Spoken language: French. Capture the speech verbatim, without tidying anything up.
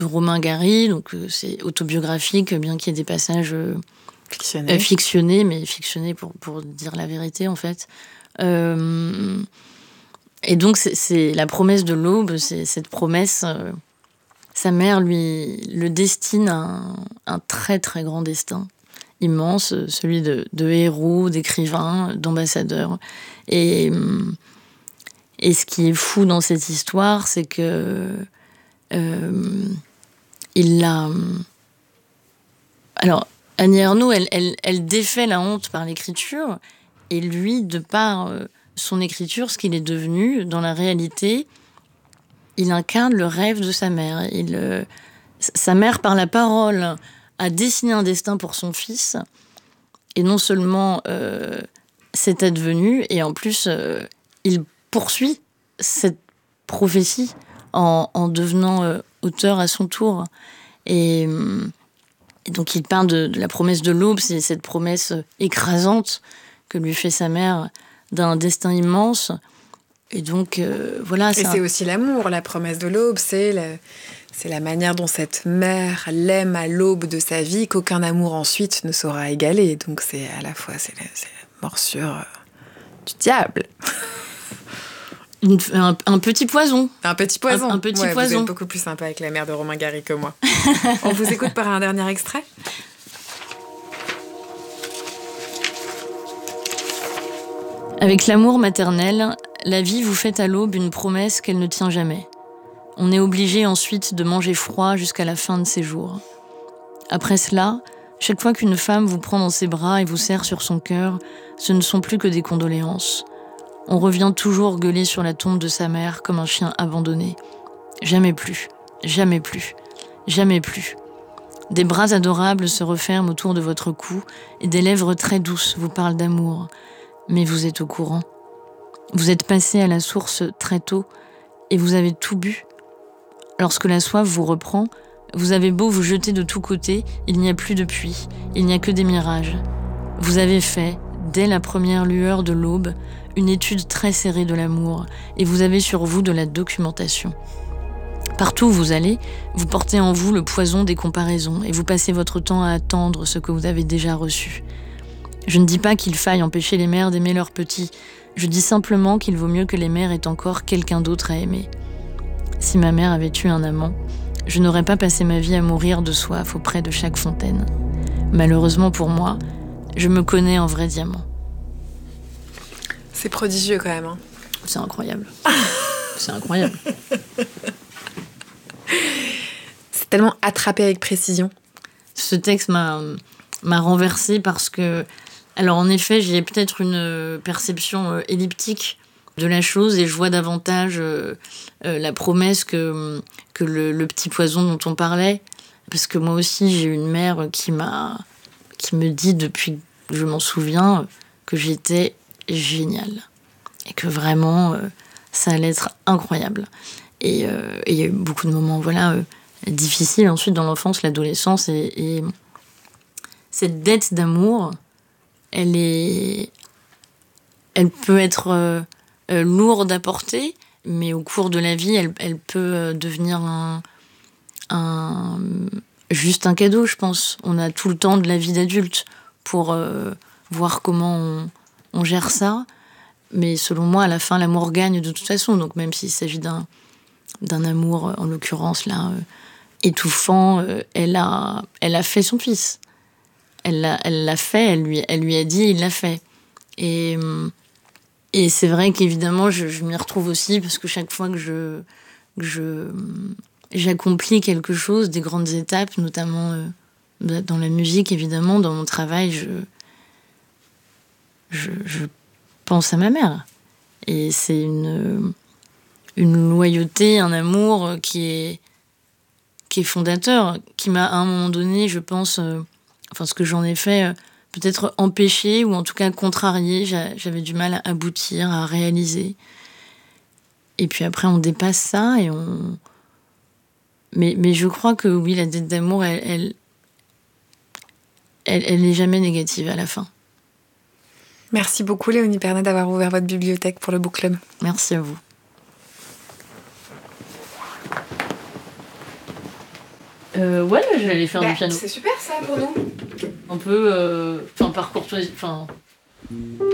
Romain Gary, donc euh, c'est autobiographique, bien qu'il y ait des passages euh, Fictionné. euh, fictionnés, mais fictionnés pour, pour dire la vérité, en fait. Euh, et donc, c'est, c'est la promesse de l'aube, c'est cette promesse... Euh, sa mère lui le destine à un, un très très grand destin, immense, celui de, de héros, d'écrivains, d'ambassadeurs. Et, et ce qui est fou dans cette histoire, c'est que euh, il l'a. Alors, Annie Ernaux, elle, elle, elle défait la honte par l'écriture, et lui, de par son écriture, ce qu'il est devenu dans la réalité, il incarne le rêve de sa mère. Il, euh, sa mère, par la parole, a dessiné un destin pour son fils. Et non seulement euh, c'est advenu, et en plus, euh, il poursuit cette prophétie en, en devenant euh, auteur à son tour. Et, et donc, il parle de, de la promesse de l'aube, c'est cette promesse écrasante que lui fait sa mère d'un destin immense. Et donc, euh, voilà. Et c'est, c'est un... aussi l'amour, la promesse de l'aube, c'est, le, c'est la manière dont cette mère l'aime à l'aube de sa vie, qu'aucun amour ensuite ne saura égaler. Donc c'est à la fois, c'est la, c'est la morsure du diable. Une, un, un petit poison. Un petit poison. Un, un petit ouais, poison. Vous êtes beaucoup plus sympa avec la mère de Romain Gary que moi. On vous écoute par un dernier extrait. Avec l'amour maternel, la vie vous fait à l'aube une promesse qu'elle ne tient jamais. On est obligé ensuite de manger froid jusqu'à la fin de ses jours. Après cela, chaque fois qu'une femme vous prend dans ses bras et vous serre sur son cœur, ce ne sont plus que des condoléances. On revient toujours gueuler sur la tombe de sa mère comme un chien abandonné. Jamais plus, jamais plus, jamais plus. Des bras adorables se referment autour de votre cou et des lèvres très douces vous parlent d'amour. Mais vous êtes au courant. Vous êtes passé à la source très tôt et vous avez tout bu. Lorsque la soif vous reprend, vous avez beau vous jeter de tous côtés, il n'y a plus de puits, il n'y a que des mirages. Vous avez fait, dès la première lueur de l'aube, une étude très serrée de l'amour et vous avez sur vous de la documentation. Partout où vous allez, vous portez en vous le poison des comparaisons et vous passez votre temps à attendre ce que vous avez déjà reçu. Je ne dis pas qu'il faille empêcher les mères d'aimer leurs petits, je dis simplement qu'il vaut mieux que les mères aient encore quelqu'un d'autre à aimer. Si ma mère avait eu un amant, je n'aurais pas passé ma vie à mourir de soif auprès de chaque fontaine. Malheureusement pour moi, je me connais en vrai diamant. C'est prodigieux quand même. Hein. C'est incroyable. C'est incroyable. C'est tellement attrapé avec précision. Ce texte m'a, m'a renversée parce que... Alors en effet, j'ai peut-être une perception elliptique de la chose et je vois davantage euh, euh, la promesse que, que le, le petit poison dont on parlait. Parce que moi aussi, j'ai une mère qui, m'a, qui me dit depuis que je m'en souviens que j'étais géniale. Et que vraiment, euh, ça allait être incroyable. Et euh, il y a eu beaucoup de moments voilà, euh, difficiles ensuite dans l'enfance, l'adolescence. Et, et cette dette d'amour, elle, est, elle peut être... Euh, Euh, lourde à porter, mais au cours de la vie, elle, elle peut devenir un, un, juste un cadeau, je pense. On a tout le temps de la vie d'adulte pour euh, voir comment on, on gère ça. Mais selon moi, à la fin, l'amour gagne de toute façon. Donc même s'il s'agit d'un, d'un amour, en l'occurrence, là, euh, étouffant, euh, elle, a, elle a fait son fils. Elle l'a, elle l'a fait, elle lui, elle lui a dit, il l'a fait. Et... Et c'est vrai qu'évidemment, je, je m'y retrouve aussi, parce que chaque fois que je, que je j'accomplis quelque chose, des grandes étapes, notamment euh, dans la musique, évidemment, dans mon travail, je, je, je pense à ma mère. Et c'est une, une loyauté, un amour qui est, qui est fondateur, qui m'a, à un moment donné, je pense, euh, enfin, ce que j'en ai fait... Euh, peut-être empêché ou en tout cas contrarié. J'avais du mal à aboutir, à réaliser. Et puis après, on dépasse ça et on... Mais, mais je crois que oui, la dette d'amour, elle, elle, elle, elle n'est jamais négative à la fin. Merci beaucoup, Léonie Pernet, d'avoir ouvert votre bibliothèque pour le Book Club. Merci à vous. Euh, ouais, j'allais faire bah, du piano. C'est super ça pour nous. Un peu, enfin, euh, par courtoisie, enfin...